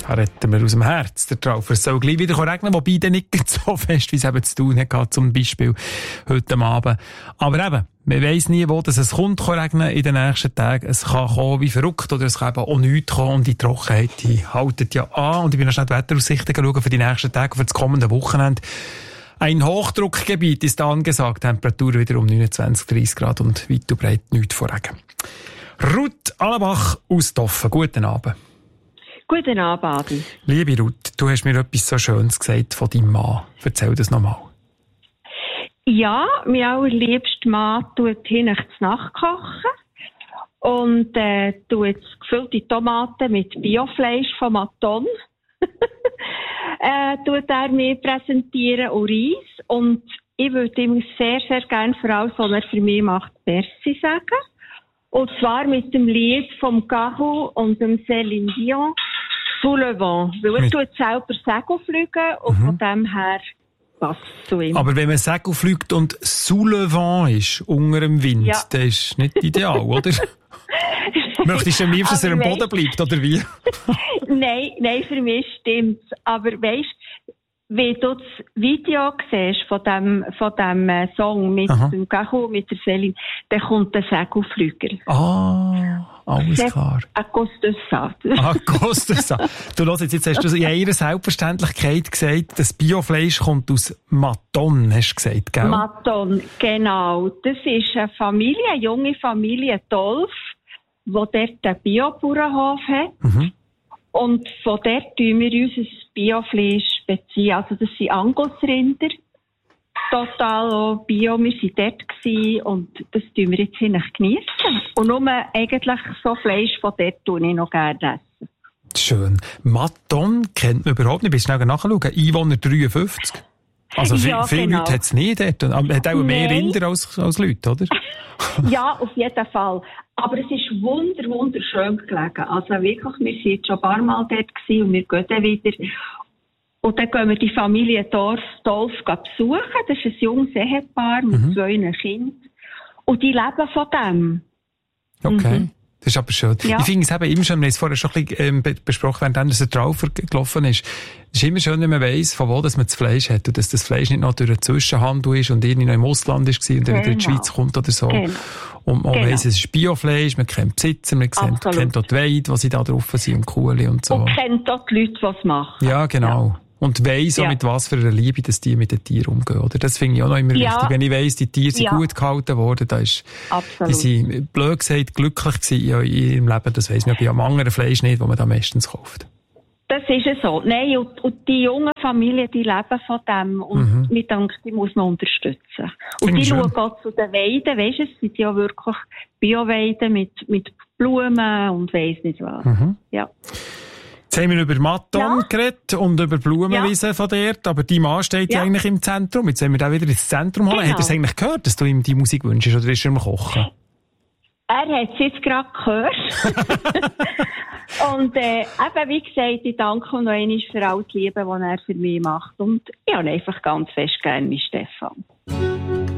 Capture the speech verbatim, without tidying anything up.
Da retten wir aus dem Herz, der Traufer. Es soll gleich wieder regnen, wobei dann nicht so fest, wie es eben zu tun hat, zum Beispiel heute Abend. Aber eben, man weiss nie, wo das es kommt, kann regnen in den nächsten Tagen. Es kann kommen wie verrückt, oder es kann eben auch nichts kommen. Und die Trockenheit, die haltet ja an. Und ich bin noch schnell die Wetteraussichten schauen für die nächsten Tage, für das kommende Wochenende. Ein Hochdruckgebiet ist da angesagt. Temperatur wieder um neunundzwanzig, dreissig Grad und weit und breit nichts vor Regen. Ruth Allenbach aus Toffen. Guten Abend. Guten Abend, Adi. Liebe Ruth, du hast mir etwas so Schönes gesagt von deinem Mann. Erzähl das nochmal. Ja, mein allerliebster Mann tut hinten zu Nacht kochen und äh, tut gefüllte Tomaten mit Biofleisch von Maton. äh, tut er mir präsentieren und Reis. Und ich würde ihm sehr, sehr gerne für alles, was er für mich macht, Merci sagen. Und zwar mit dem Lied vom Cahou und dem Céline Dion, Sous le Vent. Weil er mit tut selber Segel fliegen und mhm. von dem her passt zu ihm. Aber wenn man Segel fliegt und Sous le Vent ist, unter dem Wind, ja. Das ist nicht ideal, oder? Möchtest du am liebsten, dass er am Boden bleibt, oder wie? nein, nein, für mich stimmt's. Aber weisst, wenn du das Video siehst von dem, von dem äh, Song mit Aha. dem Cahou, mit der Céline, dann kommt der Segelflüger. Ah, alles klar. À cause de ça. À cause de ça. Du hörst jetzt, jetzt hast du in ihrer Selbstverständlichkeit gesagt, das Biofleisch kommt aus Maton, hast du gesagt, gell? Maton, genau. Das ist eine Familie, eine junge Familie Dolf, die dort einen Biobauernhof hat. Mhm. Und von dort tun wir unser Biofleisch beziehen. Also das sind Angusrinder. Total auch Bio. Wir waren dort gewesen und das tun wir jetzt hinein geniessen. Und nur eigentlich so Fleisch von dort tue ich noch gerne essen. Schön. Maton kennt man überhaupt nicht. Bist du schnell nachschauen? Einwohner dreiundfünfzig. Also viel, ja, viele genau. Leute hat es nicht dort. Aber hat auch mehr Rinder als, als Leute, oder? Ja, auf jeden Fall. Aber es ist wunder, wunderschön gelegen. Also wirklich, wir sind jetzt schon ein paar Mal dort gewesen und wir gehen dann wieder. Und dann gehen wir die Familie Dorf, Dolf besuchen. Das ist ein junges Ehepaar mit mhm. zwei Kindern. Und die leben von dem. Okay. Mhm. Das ist aber schön. Ja. Ich finde es eben immer schön, wir haben es vorher schon ein bisschen ähm, besprochen, während der Traufer gelaufen ist. Es ist immer schön, wenn man weiss, von wo dass man das Fleisch hat und dass das Fleisch nicht noch durch einen Zwischenhandel ist und irgendwie noch im Ausland war und dann genau. wieder in die Schweiz kommt oder so. Genau. Und man genau. weiss, es ist Biofleisch, man kennt die Besitzer, man kennt, kennt auch die Weide, was sie da drauf sind und Kuhli und so. Und kennt auch die Leute, die es machen. Ja, genau. Ja. Und weiss auch, ja. mit was für einer Liebe dass die mit den Tieren umgehen, oder? Das finde ich auch noch immer ja. wichtig. Wenn ich weiss, die Tiere sind ja. gut gehalten worden, da ist, Absolut. die sind, blöd gesagt, glücklich gewesen in ihrem Leben. Das weiss man bei einem anderen Fleisch nicht, das man da meistens kauft. Das ist es so. Nein, und, und die jungen Familien, die leben von dem. Und mhm. mir denke, die muss man unterstützen. Und Find die schauen auch zu den Weiden, weisst du, es sind ja wirklich Bio-Weiden mit, mit Blumen und weiss nicht was. Mhm. Ja. Jetzt haben wir über Maton ja. geredet und über Blumenwiesen ja. von dort, aber dein Mann steht ja. ja eigentlich im Zentrum. Jetzt haben wir den wieder ins Zentrum holen. Genau. Hat er es eigentlich gehört, dass du ihm die Musik wünschst, oder ist er am Kochen? Er hat es jetzt gerade gehört. Und äh, eben, wie gesagt, ich danke ihm noch einmal für all die Liebe, die er für mich macht. Und ich habe einfach ganz fest gerne, Stefan.